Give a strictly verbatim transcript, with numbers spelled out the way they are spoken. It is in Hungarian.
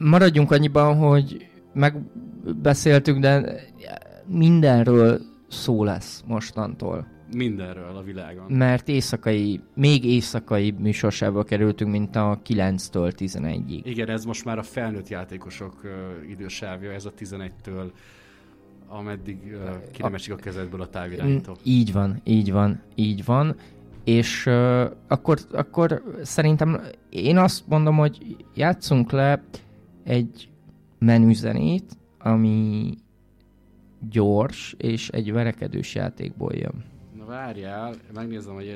maradjunk annyiban, hogy megbeszéltük, de mindenről szó lesz mostantól. Mindenről a világon. Mert éjszakai, még éjszakai műsorsába kerültünk, mint a kilenctől tizenegyig. Igen, ez most már a felnőtt játékosok uh, idősávja, ez a tizenegytől ameddig uh, ki nem esik a kezedből a távirányító. Így van, így van, így van. És uh, akkor, akkor szerintem én azt mondom, hogy játsszunk le egy menüzenét, ami gyors és egy verekedős játékból jön. Na várjál, megnézem, hogy